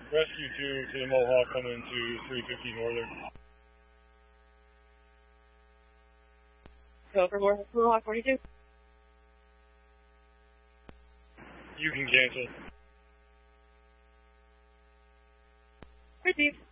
Rescue 2 to the Mohawk coming into 350 Northern. Go for Mohawk 42. You can cancel. Receive.